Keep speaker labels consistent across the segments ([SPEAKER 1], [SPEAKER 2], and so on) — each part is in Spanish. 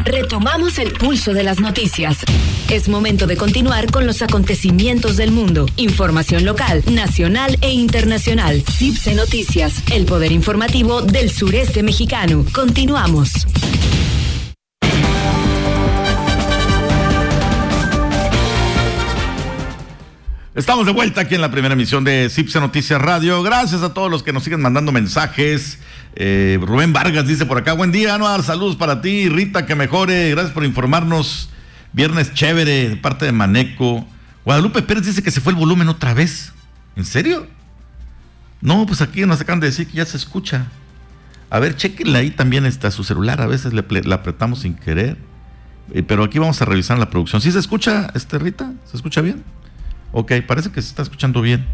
[SPEAKER 1] Retomamos el pulso de las noticias. Es momento de continuar con los acontecimientos del mundo. Información local, nacional e internacional. CIPSE Noticias, el poder informativo del sureste mexicano. Continuamos.
[SPEAKER 2] Estamos de vuelta aquí en la primera emisión de CIPSE Noticias Radio. Gracias a todos los que nos siguen mandando mensajes. Rubén Vargas dice por acá: buen día, Anuar, saludos para ti. Rita, que mejore, gracias por informarnos. Viernes chévere, de parte de Maneco. Guadalupe Pérez dice que se fue el volumen otra vez. ¿En serio? No, pues aquí nos acaban de decir que ya se escucha. A ver, chéquenle ahí también está su celular, a veces le apretamos sin querer. Pero aquí vamos a revisar la producción. ¿Sí se escucha, Rita? ¿Se escucha bien? Ok, parece que se está escuchando bien.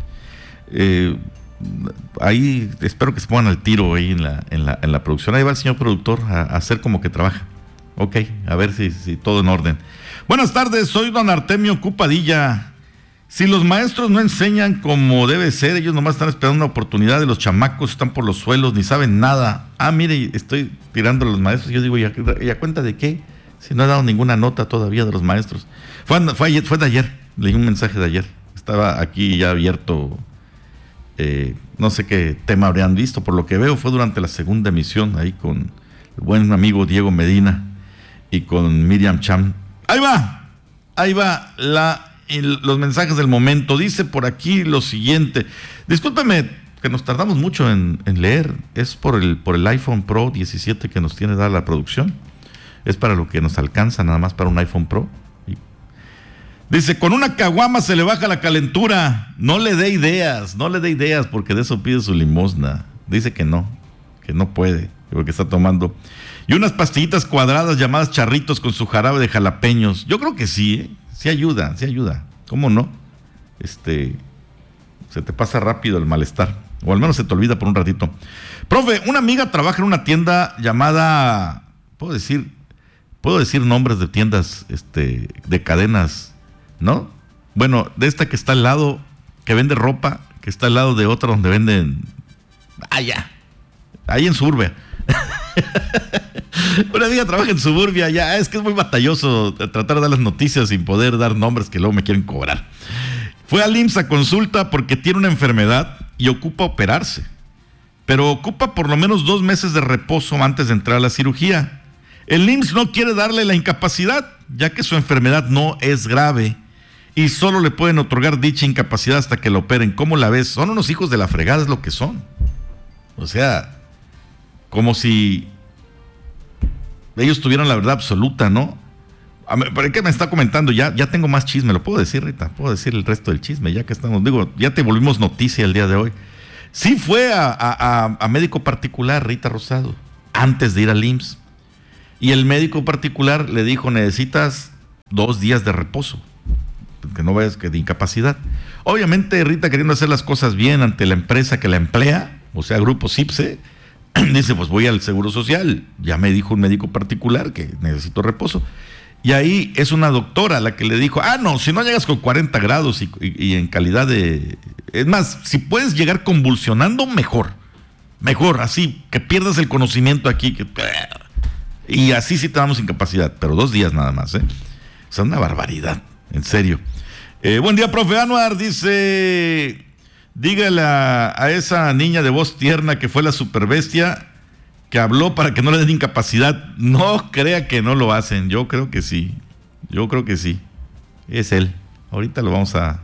[SPEAKER 2] Ahí espero que se pongan al tiro ahí en la producción. Ahí va el señor productor a hacer como que trabaja. Ok, a ver si todo en orden. Buenas tardes, soy don Artemio Cupadilla. Si los maestros no enseñan como debe ser, ellos nomás están esperando una oportunidad, de los chamacos están por los suelos, ni saben nada. Mire, estoy tirando a los maestros. Yo digo, ¿y a cuenta de qué? Si no he dado ninguna nota todavía de los maestros. Fue de ayer. Leí un mensaje de ayer. Estaba aquí ya abierto. No sé qué tema habrían visto. Por lo que veo, fue durante la segunda emisión, ahí con el buen amigo Diego Medina y con Miriam Cham. Ahí va los mensajes del momento. Dice por aquí lo siguiente. Discúlpeme que nos tardamos mucho en leer. Es por el iPhone Pro 17 que nos tiene dada la producción. Es para lo que nos alcanza, nada más para un iPhone Pro. Dice, con una caguama se le baja la calentura. No le dé ideas, porque de eso pide su limosna. Dice que no puede, porque está tomando. Y unas pastillitas cuadradas llamadas charritos con su jarabe de jalapeños. Yo creo que sí, sí ayuda. ¿Cómo no? Se te pasa rápido el malestar, o al menos se te olvida por un ratito. Profe, una amiga trabaja en una tienda llamada, ¿puedo decir nombres de tiendas de cadenas? ¿No? Bueno, de esta que está al lado, que vende ropa, que está al lado de otra donde venden... ahí en Suburbia. Una amiga trabaja en Suburbia, es que es muy batalloso tratar de dar las noticias sin poder dar nombres que luego me quieren cobrar. Fue al IMSS a consulta porque tiene una enfermedad y ocupa operarse, pero ocupa por lo menos 2 meses de reposo antes de entrar a la cirugía. El IMSS no quiere darle la incapacidad, ya que su enfermedad no es grave y solo le pueden otorgar dicha incapacidad hasta que la operen. ¿Cómo la ves? Son unos hijos de la fregada, es lo que son. O sea, como si ellos tuvieran la verdad absoluta, ¿no? ¿Para qué me está comentando? Ya tengo más chisme, ¿lo puedo decir, Rita? ¿Puedo decir el resto del chisme? Ya que estamos, ya te volvimos noticia el día de hoy. Sí fue a médico particular, Rita Rosado, antes de ir al IMSS. Y el médico particular le dijo, necesitas 2 días de reposo, que no vayas que de incapacidad. Obviamente, Rita, queriendo hacer las cosas bien ante la empresa que la emplea, o sea, Grupo CIPSE, dice, pues voy al Seguro Social. Ya me dijo un médico particular que necesito reposo. Y ahí es una doctora la que le dijo, no, si no llegas con 40 grados y en calidad de... Es más, si puedes llegar convulsionando, mejor, así, que pierdas el conocimiento aquí, y así sí te damos incapacidad, pero 2 días nada más, O sea, una barbaridad, en serio. Buen día, profe Anuar, dice, dígale a esa niña de voz tierna que fue la superbestia, que habló para que no le den incapacidad. No crea que no lo hacen, yo creo que sí, es él. Ahorita lo vamos a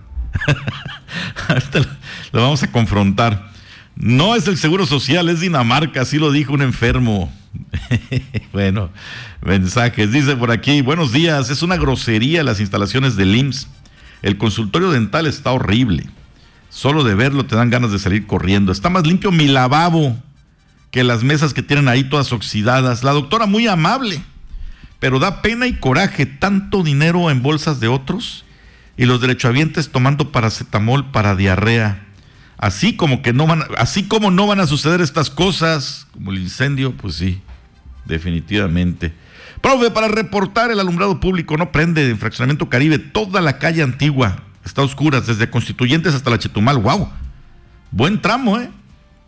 [SPEAKER 2] confrontar. No es el Seguro Social, es Dinamarca, así lo dijo un enfermo. Bueno, mensajes, dice por aquí, buenos días, es una grosería las instalaciones del IMSS. El consultorio dental está horrible. Solo de verlo te dan ganas de salir corriendo. Está más limpio mi lavabo que las mesas que tienen ahí todas oxidadas. La doctora muy amable, pero da pena y coraje tanto dinero en bolsas de otros y los derechohabientes tomando paracetamol para diarrea. Así como no van a suceder estas cosas, como el incendio, pues sí, definitivamente. Profe, para reportar el alumbrado público no prende en Fraccionamiento Caribe, toda la calle Antigua está a oscuras, desde Constituyentes hasta la Chetumal. ¡Wow! Buen tramo,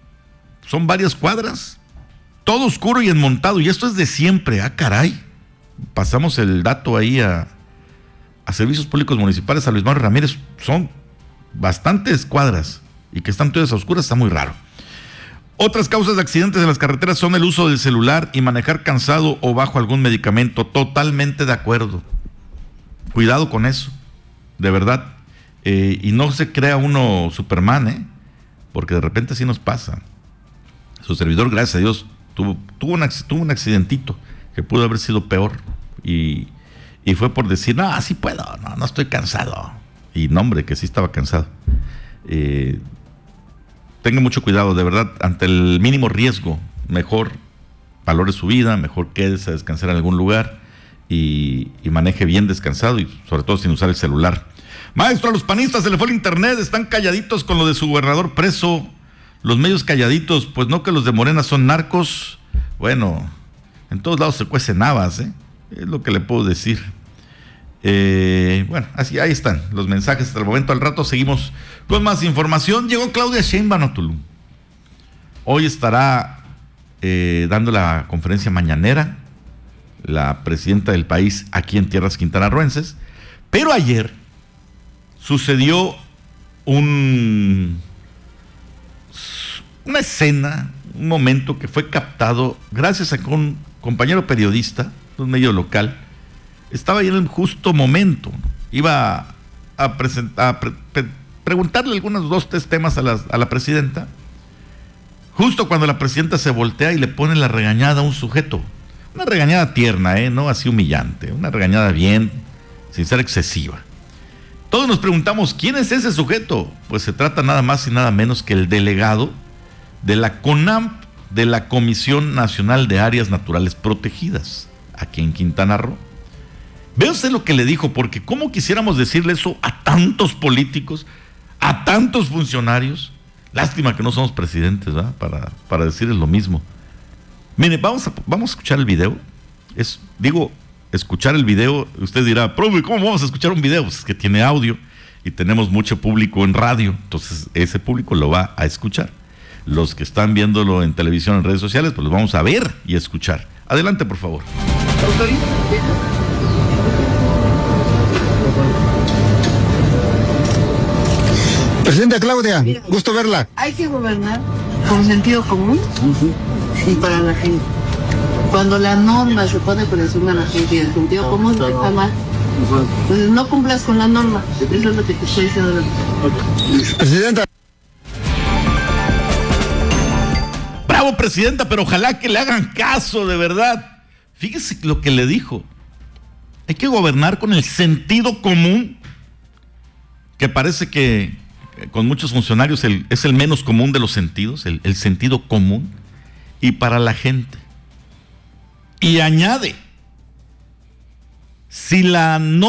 [SPEAKER 2] Son varias cuadras, todo oscuro y enmontado, y esto es de siempre. Caray, pasamos el dato ahí a Servicios Públicos Municipales, a Luis Mario Ramírez, son bastantes cuadras y que están todas a oscuras, está muy raro. Otras causas de accidentes en las carreteras son el uso del celular y manejar cansado o bajo algún medicamento. Totalmente de acuerdo. Cuidado con eso, de verdad. Y no se crea uno Superman, porque de repente sí nos pasa. Su servidor, gracias a Dios, tuvo un accidentito que pudo haber sido peor. Y fue por decir, no, sí puedo, no estoy cansado. Y no, hombre, que sí estaba cansado. Tenga mucho cuidado, de verdad, ante el mínimo riesgo, mejor valore su vida, mejor quédese a descansar en algún lugar y maneje bien descansado y sobre todo sin usar el celular. Maestro, a los panistas se le fue el internet, están calladitos con lo de su gobernador preso, los medios calladitos, pues no que los de Morena son narcos. Bueno, en todos lados se cuecen habas, es lo que le puedo decir. Bueno, así, ahí están los mensajes hasta el momento. Al rato seguimos con más información. Llegó Claudia Sheinbaum a Tulum. Hoy estará dando la conferencia mañanera, la presidenta del país aquí en tierras quintanarroenses. Pero ayer sucedió una escena, un momento que fue captado gracias a que un compañero periodista de un medio local estaba ahí en el justo momento. Iba a preguntarle algunos 2 o 3 temas a la presidenta, justo cuando la presidenta se voltea y le pone la regañada a un sujeto. Una regañada tierna, no así humillante, una regañada bien, sin ser excesiva. Todos nos preguntamos, ¿quién es ese sujeto? Pues se trata nada más y nada menos que el delegado de la CONAMP, de la Comisión Nacional de Áreas Naturales Protegidas, aquí en Quintana Roo. Vea usted lo que le dijo, porque ¿cómo quisiéramos decirle eso a tantos políticos, a tantos funcionarios? Lástima que no somos presidentes, ¿verdad? Para decirles lo mismo. Mire, vamos a escuchar el video. Escuchar el video, usted dirá, profe, ¿cómo vamos a escuchar un video? Pues es que tiene audio y tenemos mucho público en radio, entonces ese público lo va a escuchar. Los que están viéndolo en televisión, en redes sociales, pues lo vamos a ver y escuchar. Adelante, por favor.
[SPEAKER 3] Presidenta Claudia, gusto verla.
[SPEAKER 4] Hay que gobernar con sentido común y para la gente. Cuando la norma se pone por encima de la gente y el sentido común está mal. Entonces no cumplas con la norma. Eso es lo que te estoy diciendo.
[SPEAKER 3] Presidenta.
[SPEAKER 2] Bravo, presidenta, pero ojalá que le hagan caso, de verdad. Fíjese lo que le dijo. Hay que gobernar con el sentido común, que parece que con muchos funcionarios es el menos común de los sentidos, el sentido común, y para la gente. Y añade, si la no